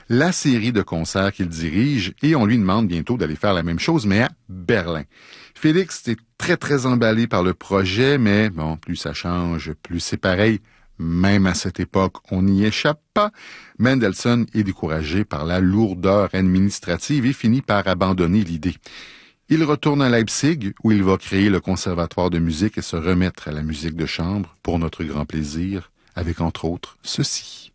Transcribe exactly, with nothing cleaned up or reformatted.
la série de concerts qu'il dirige et on lui demande bientôt d'aller faire la même chose, mais à Berlin. Félix est très, très emballé par le projet, mais bon, plus ça change, plus c'est pareil. Même à cette époque, on n'y échappe pas. Mendelssohn est découragé par la lourdeur administrative et finit par abandonner l'idée. Il retourne à Leipzig, où il va créer le conservatoire de musique et se remettre à la musique de chambre, pour notre grand plaisir, avec entre autres ceci.